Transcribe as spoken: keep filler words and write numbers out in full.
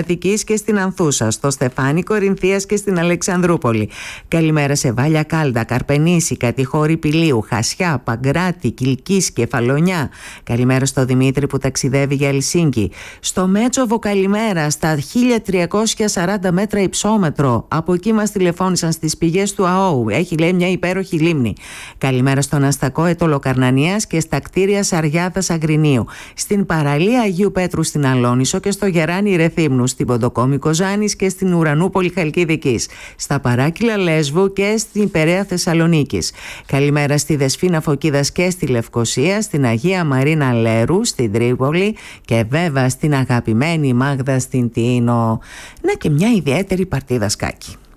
Αττικής και στην Ανθούσα, στο Στεφάνι Κορινθίας και στην Αλεξανδρούπολη. Καλημέρα σε Βάλια Κάλτα, Καρπενήσι, Κατηχώρη Πηλίου, Χασιά, Παγκράτη, Κιλκής, Κεφαλονιά. Καλημέρα στο Δημήτρη που ταξιδεύει για Ελσίνκι. Στο Μέτσοβο καλημέρα, στα χίλια τριακόσια σαράντα μέτρα υψόμετρο. Από εκεί μας τηλεφώνησαν στις πηγές του ΑΟΟΥ. Έχει, λέει, μια υπέροχη λίμνη. Καλημέρα στον Αστακό Ετωλοκαρνανίας και στα κτίρια Σαριάδας Αγρινίου. Στην παραλία Αγίου Πέτρου στην Αλόνισο και στο Γεράνι Ρεθύμνου, στην Ποντοκόμη Κοζάνης και στην Ουρανούπολη Χαλκιδικής. Στα Παράκυλα Λέσβου και στην Περαία Θεσσαλονίκης. Καλημέρα στη Δεσφίνα Φωκίδας και στη Λευκοσία, στην Αγία Μαρίνα Λέρου, στην Τρίπολη και βέβαια στην αγαπημένη Μάγδα στην Τίνο. Να και μια ιδιαίτερη παρτίδα σκάκι.